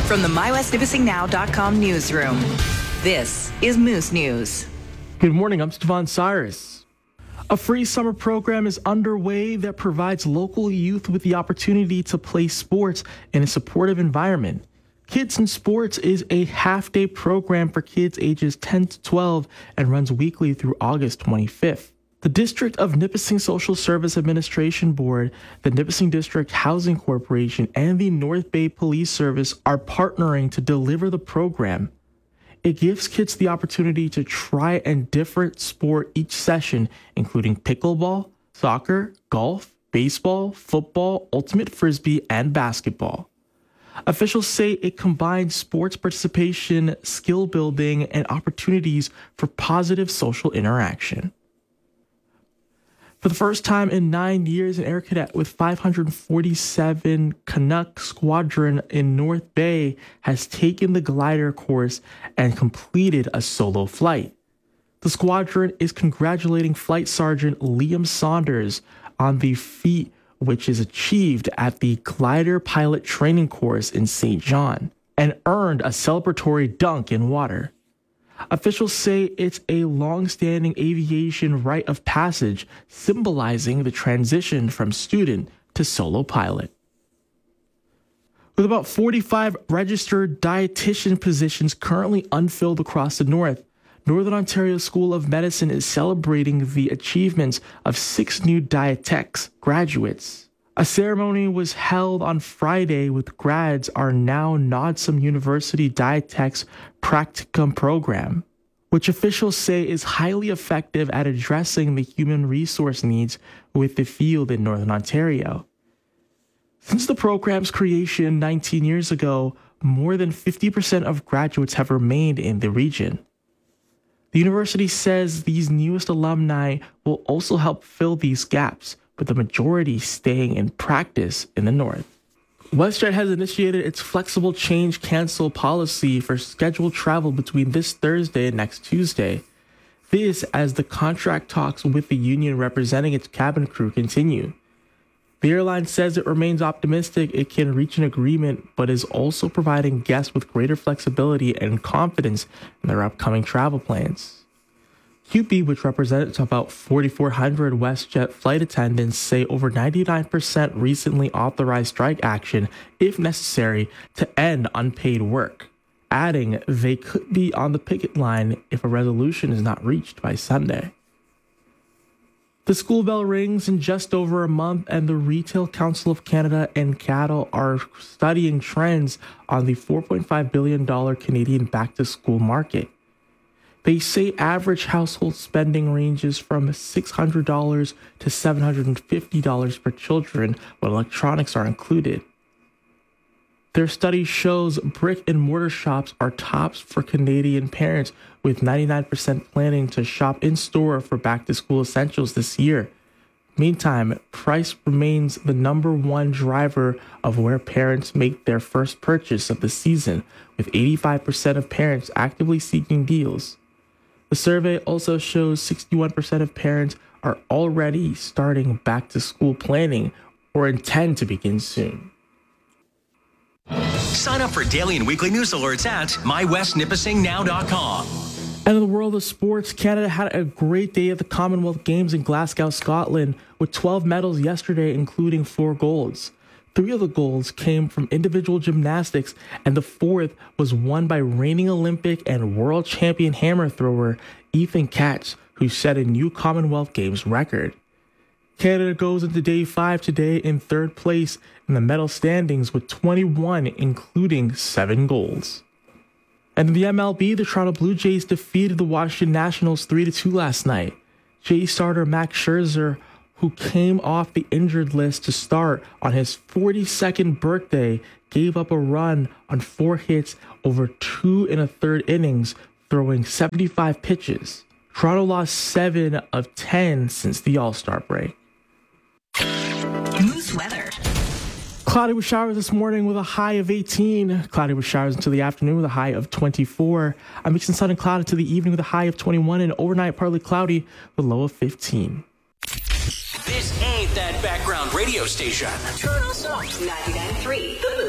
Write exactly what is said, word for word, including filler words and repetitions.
From the my west nipissing now dot com newsroom, this is Moose News. Good morning, I'm Stefan Cyrus. A free summer program is underway that provides local youth with the opportunity to play sports in a supportive environment. Kids in Sports is a half-day program for kids ages ten to twelve and runs weekly through August twenty-fifth. The District of Nipissing Social Service Administration Board, the Nipissing District Housing Corporation, and the North Bay Police Service are partnering to deliver the program. It gives kids the opportunity to try a different sport each session, including pickleball, soccer, golf, baseball, football, ultimate frisbee, and basketball. Officials say it combines sports participation, skill building, and opportunities for positive social interaction. For the first time in nine years, an Air Cadet with five hundred forty-seven Canuck Squadron in North Bay has taken the glider course and completed a solo flight. The squadron is congratulating Flight Sergeant Liam Saunders on the feat which is achieved at the Glider Pilot Training Course in Saint John and earned a celebratory dunk in water. Officials say it's a long-standing aviation rite of passage, symbolizing the transition from student to solo pilot. With about forty-five registered dietitian positions currently unfilled across the North, Northern Ontario School of Medicine is celebrating the achievements of six new dietetics graduates. A ceremony was held on Friday with grads our now Nodsum University Dietetics Practicum program, which officials say is highly effective at addressing the human resource needs with the field in Northern Ontario. Since the program's creation nineteen years ago, more than fifty percent of graduates have remained in the region. The university says these newest alumni will also help fill these gaps, with the majority staying in practice in the North. WestJet has initiated its flexible change cancel policy for scheduled travel between this Thursday and next Tuesday. This as the contract talks with the union representing its cabin crew continue. The airline says it remains optimistic it can reach an agreement, but is also providing guests with greater flexibility and confidence in their upcoming travel plans. Q P, which represents about forty-four hundred WestJet flight attendants, say over ninety-nine percent recently authorized strike action, if necessary, to end unpaid work, adding they could be on the picket line if a resolution is not reached by Sunday. The school bell rings in just over a month, and the Retail Council of Canada and Cattle are studying trends on the four point five billion dollars Canadian back-to-school market. They say average household spending ranges from six hundred dollars to seven hundred fifty dollars per children when electronics are included. Their study shows brick and mortar shops are tops for Canadian parents, with ninety-nine percent planning to shop in-store for back-to-school essentials this year. Meantime, price remains the number one driver of where parents make their first purchase of the season, with eighty-five percent of parents actively seeking deals. The survey also shows sixty-one percent of parents are already starting back-to-school planning or intend to begin soon. Sign up for daily and weekly news alerts at my west nipissing now dot com. And in the world of sports, Canada had a great day at the Commonwealth Games in Glasgow, Scotland, with twelve medals yesterday, including four golds. Three of the golds came from individual gymnastics, and the fourth was won by reigning Olympic and world champion hammer thrower Ethan Katz, who set a new Commonwealth Games record. Canada goes into day five today in third place in the medal standings with twenty-one, including seven golds. And in the M L B, the Toronto Blue Jays defeated the Washington Nationals three to two last night. Jays starter Max Scherzer, who came off the injured list to start on his forty-second birthday, gave up a run on four hits over two and a third innings, throwing seventy-five pitches. Toronto lost seven of ten since the All-Star break. Moose weather. Cloudy with showers this morning with a high of eighteen. Cloudy with showers until the afternoon with a high of twenty-four. A mix of sun and cloud until the evening with a high of twenty-one, and overnight partly cloudy with a low of fifteen. This ain't that background radio station. ninety-nine point three, The